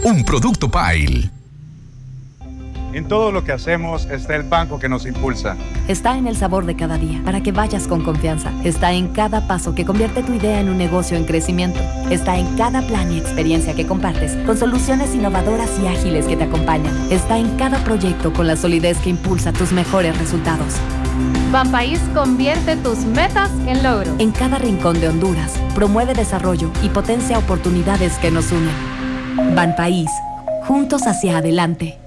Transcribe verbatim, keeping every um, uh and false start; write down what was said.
un producto Pile. En todo lo que hacemos está el banco que nos impulsa. Está en el sabor de cada día, para que vayas con confianza. Está en cada paso que convierte tu idea en un negocio en crecimiento. Está en cada plan y experiencia que compartes, con soluciones innovadoras y ágiles que te acompañan. Está en cada proyecto con la solidez que impulsa tus mejores resultados. Banpaís convierte tus metas en logros. En cada rincón de Honduras, promueve desarrollo y potencia oportunidades que nos unen. Banpaís, juntos hacia adelante.